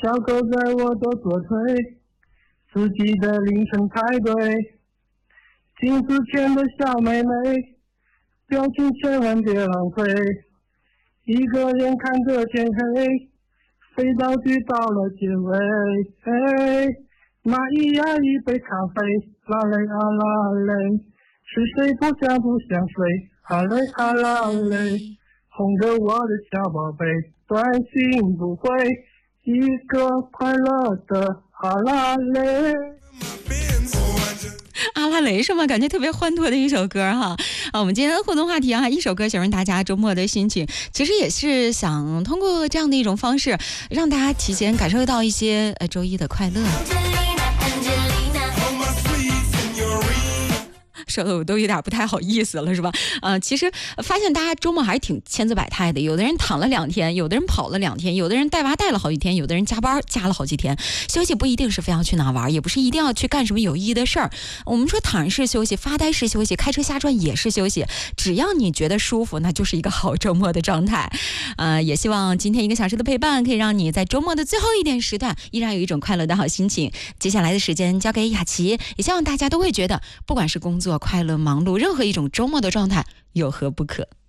小狗在我的左腿，自己的凌晨排队。镜子前的小妹妹，表情千万别浪费。一个人看着天黑，肥皂剧到了结尾。蚂蚁呀一杯咖啡，啦嘞啊啦嘞，是谁不想睡？哈嘞哈啦嘞，哄着我的小宝贝，短信不回，一个快乐的哈啦嘞。 阿拉蕾是吗？感觉特别欢脱的一首歌哈。我们今天的互动话题啊，一首歌形容大家周末的心情，其实也是想通过这样的一种方式，让大家提前感受到一些周一的快乐。说的我都有点不太好意思了，是吧？其实发现大家周末还是挺千姿百态的，有的人躺了2天，有的人跑了2天，有的人带娃带了好几天，有的人加班加了好几天。休息不一定是非要去哪玩，也不是一定要去干什么有意义的事儿。我们说躺着是休息，发呆是休息，开车瞎转也是休息，只要你觉得舒服，那就是一个好周末的状态。也希望今天1个小时的陪伴可以让你在周末的最后一点时段依然有一种快乐的好心情。接下来的时间交给雅琪，也希望大家都会觉得不管是工作快乐忙碌，任何一种周末的状态有何不可。